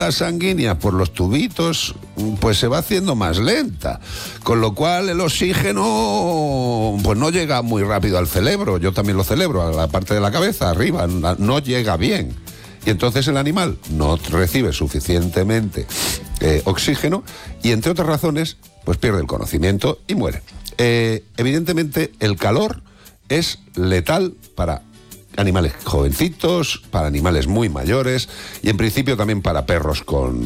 sanguínea por los tubitos pues se va haciendo más lenta, con lo cual el oxígeno pues no llega muy rápido al cerebro. Yo también lo celebro, a la parte de la cabeza arriba no llega bien, y entonces el animal no recibe suficientemente oxígeno y, entre otras razones, pues pierde el conocimiento y muere. Evidentemente el calor es letal para animales jovencitos, para animales muy mayores y en principio también para perros con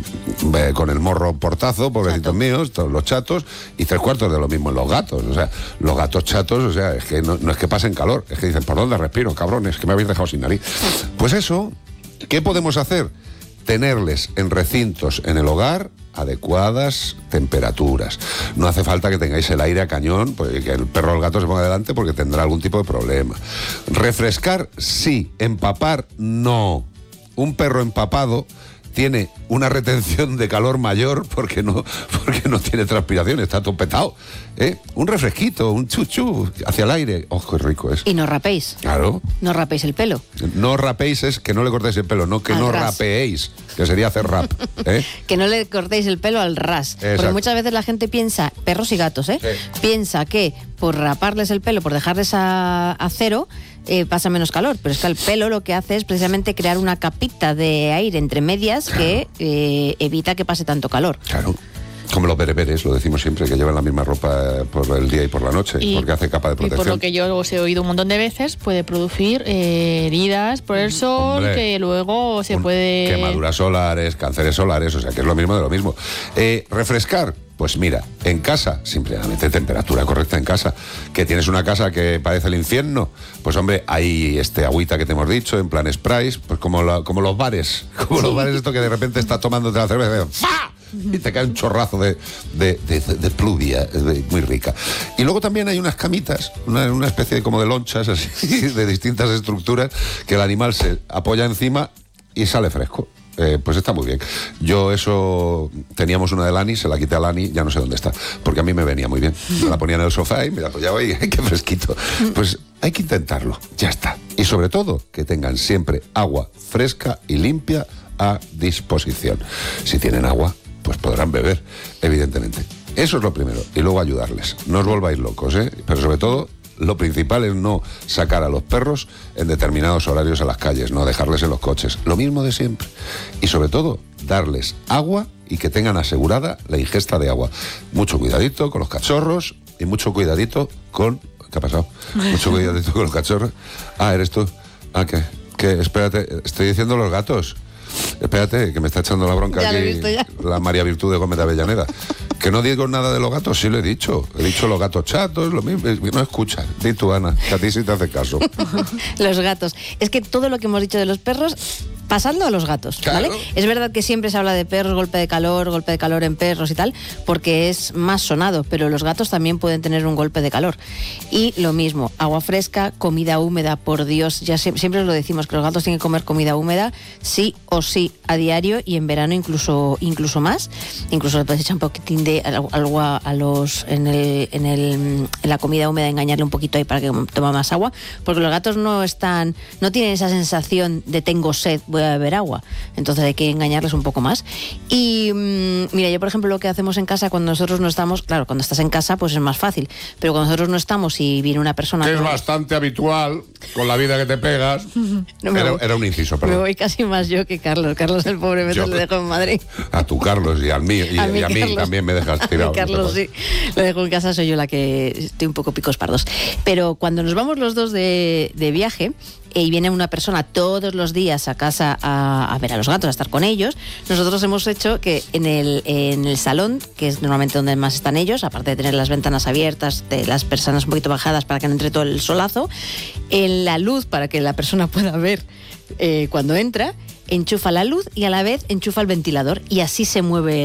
el morro portazo, pobrecitos míos, todos los chatos, y 3/4 de lo mismo en los gatos. O sea, los gatos chatos, o sea, es que no es que pasen calor, es que dicen, ¿por dónde respiro, cabrones? Que me habéis dejado sin nariz. Pues eso, ¿qué podemos hacer? Tenerles en recintos en el hogar adecuadas temperaturas. No hace falta que tengáis el aire a cañón, pues, que el perro o el gato se ponga delante porque tendrá algún tipo de problema. Refrescar, sí. Empapar, no. Un perro empapado tiene una retención de calor mayor porque no tiene transpiración, está todo petado. Un refresquito, un chuchu hacia el aire. ¡Oh, qué rico es! Y no rapéis. Claro. No rapéis el pelo. No rapéis es que no le cortéis el pelo, no que no rapeéis, que sería hacer rap. Que no le cortéis el pelo al ras. Exacto. Porque muchas veces la gente piensa, perros y gatos, Sí. piensa que por raparles el pelo, por dejarles a cero, pasa menos calor, pero es que el pelo lo que hace es precisamente crear una capita de aire entre medias, claro, que evita que pase tanto calor. Claro. Como los bereberes, lo decimos siempre, que llevan la misma ropa por el día y por la noche, porque hace capa de protección. Y por lo que yo os he oído un montón de veces, puede producir heridas por el sol, hombre, que luego se puede... Quemaduras solares, cánceres solares, o sea que es lo mismo de lo mismo. Refrescar, pues mira, en casa, simplemente temperatura correcta en casa. Que tienes una casa que parece el infierno, pues hombre, hay agüita que te hemos dicho, en plan sprays, pues como los bares, los bares esto que de repente estás tomándote la cerveza, ¡fa! Y te cae un chorrazo de pluvia muy rica. Y luego también hay unas camitas, una especie de como de lonchas así, de distintas estructuras, que el animal se apoya encima y sale fresco. Pues está muy bien. Yo eso, teníamos una de Lani, se la quité a Lani, ya no sé dónde está, porque a mí me venía muy bien. Me la ponía en el sofá y me la apoyaba y qué fresquito. Pues hay que intentarlo, ya está. Y sobre todo, que tengan siempre agua fresca y limpia a disposición. Si tienen agua, pues podrán beber, evidentemente. Eso es lo primero. Y luego ayudarles. No os volváis locos, pero sobre todo, lo principal es no sacar a los perros en determinados horarios a las calles, no dejarles en los coches. Lo mismo de siempre. Y sobre todo, darles agua y que tengan asegurada la ingesta de agua. Mucho cuidadito con los cachorros y mucho cuidadito con... ¿Qué ha pasado? Mucho cuidadito con los cachorros. Ah, ¿eres tú? Ah, ¿qué? Espérate, estoy diciendo los gatos. Espérate, que me está echando la bronca ya aquí la María Virtud de Gómez de Avellaneda. Que no digo nada de los gatos, sí lo he dicho. He dicho los gatos chatos, lo mismo. No escuchas. Di tú, Ana, que a ti sí te hace caso. Los gatos. Es que todo lo que hemos dicho de los perros, pasando a los gatos, ¿vale? Claro. Es verdad que siempre se habla de perros, golpe de calor en perros y tal, porque es más sonado, pero los gatos también pueden tener un golpe de calor. Y lo mismo, agua fresca, comida húmeda, por Dios, ya siempre os lo decimos, que los gatos tienen que comer comida húmeda, sí o sí, a diario, y en verano incluso más. Incluso le puedes echar un poquitín de agua a los en la comida húmeda, engañarle un poquito ahí para que tome más agua, porque los gatos no tienen esa sensación de tengo sed, voy a beber agua. Entonces hay que engañarles un poco más. Y mira, yo por ejemplo lo que hacemos en casa cuando nosotros no estamos, claro, cuando estás en casa pues es más fácil, pero cuando nosotros no estamos y viene una persona... Que es bastante habitual con la vida que te pegas. Era un inciso, perdón. Me voy casi más yo que Carlos. Carlos, el pobre, me lo dejo en Madrid. A tu Carlos y al mío, y a mí Carlos, también me dejas tirado. A Carlos, sí. Lo dejo en casa, soy yo la que estoy un poco picos pardos. Pero cuando nos vamos los dos de viaje y viene una persona todos los días a casa a ver a los gatos, a estar con ellos, nosotros hemos hecho que en el salón, que es normalmente donde más están ellos, aparte de tener las ventanas abiertas, de las persianas un poquito bajadas para que no entre todo el solazo, en la luz para que la persona pueda ver cuando entra, enchufa la luz y a la vez enchufa el ventilador y así se mueve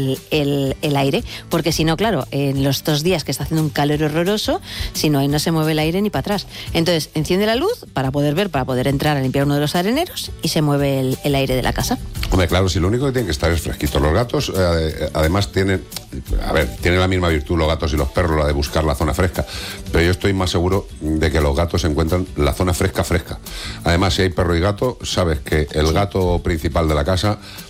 el aire, porque si no, claro, en los 2 días que está haciendo un calor horroroso, si no, ahí no se mueve el aire ni para atrás. Entonces enciende la luz para poder ver, para poder entrar a limpiar uno de los areneros y se mueve el aire de la casa. Hombre, claro, si lo único que tienen que estar es fresquito. Los gatos, además, tienen la misma virtud los gatos y los perros, la de buscar la zona fresca, pero yo estoy más seguro de que los gatos encuentran la zona fresca. Además, si hay perro y gato, sabes que el gato principal de la casa